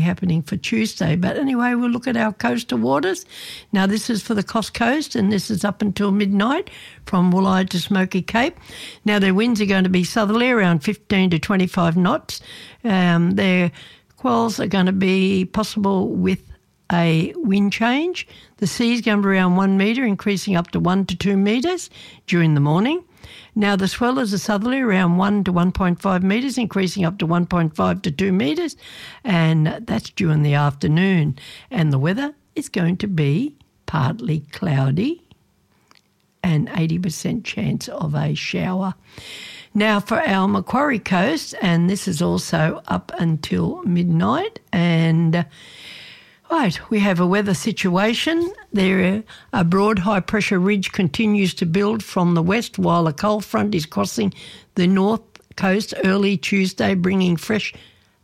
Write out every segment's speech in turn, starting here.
happening for Tuesday. But anyway, we'll look at our coastal waters. Now, this is for the Coast Coast, and this is up until midnight from Woolleye to Smoky Cape. Now, their winds are going to be southerly around 15 to 25 knots. Their quells are going to be possible with a wind change. The sea is going to be around 1 metre, increasing up to 1 to 2 metres during the morning. Now, the swells are southerly around 1 to 1.5 metres, increasing up to 1.5 to 2 metres, and that's during the afternoon. And the weather is going to be partly cloudy and 80% chance of a shower. Now, for our Macquarie Coast, and this is also up until midnight, and right, we have a weather situation. There, a broad high-pressure ridge continues to build from the west while a cold front is crossing the north coast early Tuesday, bringing fresh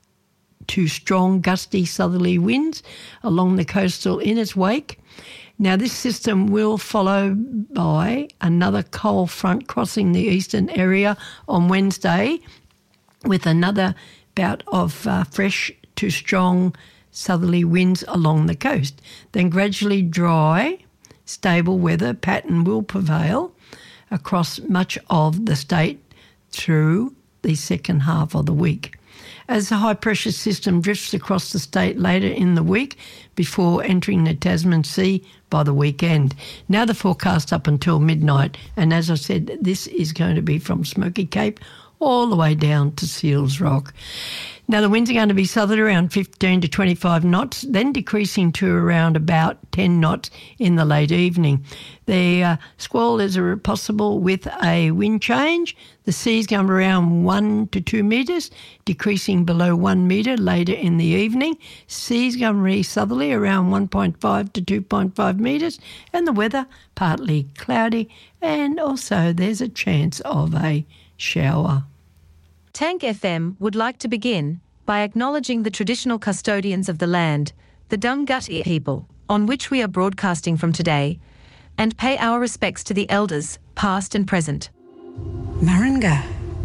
to strong gusty southerly winds along the coastal in its wake. Now, this system will follow by another cold front crossing the eastern area on Wednesday with another bout of fresh to strong southerly winds along the coast. Then gradually dry, stable weather pattern will prevail across much of the state through the second half of the week. As the high-pressure system drifts across the state later in the week before entering the Tasman Sea by the weekend. Now the forecast up until midnight, and as I said, this is going to be from Smoky Cape all the way down to Seals Rock. Now, the winds are going to be southerly around 15 to 25 knots, then decreasing to around about 10 knots in the late evening. The squalls are possible with a wind change. The sea's going to be around 1 to 2 metres, decreasing below 1 metre later in the evening. Sea's going to be southerly around 1.5 to 2.5 metres, and the weather partly cloudy, and also there's a chance of a shower. Tank FM would like to begin by acknowledging the traditional custodians of the land, the Dunghutti people, on which we are broadcasting from today, and pay our respects to the elders, past and present. Maranga,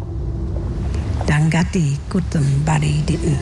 Dunghutti kutum bari ditn.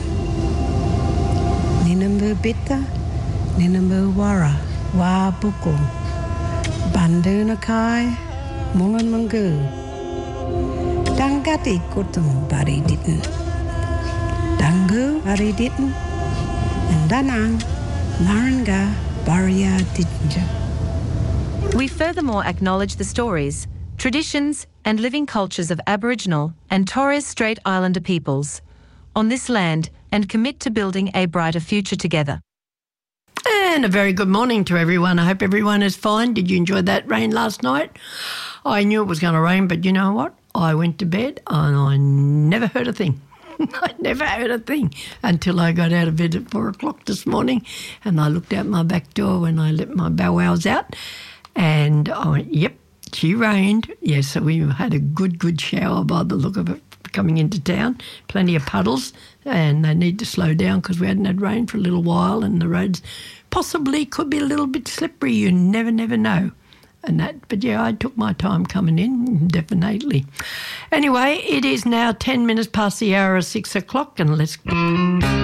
Ninambu bitta, ninambu wara, wa buku, bandunakai, mungan mangu. Dunghutti kutum bari ditn. Dangu bari ditn. And danang maranga baria ditnja. We furthermore acknowledge the stories, traditions and living cultures of Aboriginal and Torres Strait Islander peoples on this land and commit to building a brighter future together. And a very good morning to everyone. I hope everyone is fine. Did you enjoy that rain last night? I knew it was going to rain, but you know what? I went to bed and I never heard a thing. I never heard a thing until I got out of bed at 4 o'clock this morning, and I looked out my back door when I let my bow wows out, and I went, yep, she rained. Yes, so we had a good shower by the look of it coming into town. Plenty of puddles, and they need to slow down because we hadn't had rain for a little while, and the roads possibly could be a little bit slippery. You never know. And that, but yeah, I took my time coming in, definitely. Anyway, it is now 10 minutes past the hour of 6 o'clock, and let's